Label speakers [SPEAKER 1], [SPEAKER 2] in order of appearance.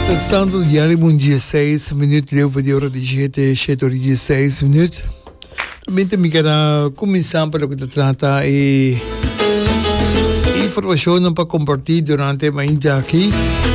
[SPEAKER 1] Passando diário, bom dia, 6 minutos, deu para hora de 7 horas e 6 minutos. Também me quero começar para o que trata e informação para compartilhar durante a manhã aqui.